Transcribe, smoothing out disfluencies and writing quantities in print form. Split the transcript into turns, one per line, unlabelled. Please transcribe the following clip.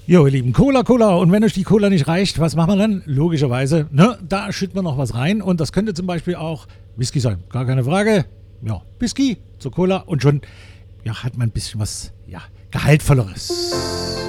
Jo, ihr Lieben, Cola, Cola. Und wenn euch die Cola nicht reicht, was machen wir dann? Logischerweise, ne, da schütten wir noch was rein. Und das könnte zum Beispiel auch Whisky sein. Gar keine Frage. Ja, Whisky zur Cola und schon ja, hat man ein bisschen was, ja, Gehaltvolleres.